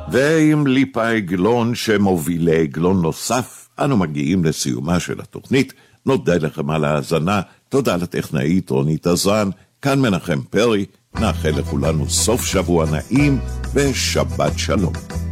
ועם ליפה עגלון שמוביל לעגלון נוסף, אנו מגיעים לסיומה של התוכנית. נודה לכם על ההאזנה, תודה לטכנאית רונית אזרן, כאן מנחם פרי, נאחל לכולנו סוף שבוע נעים ושבת שלום.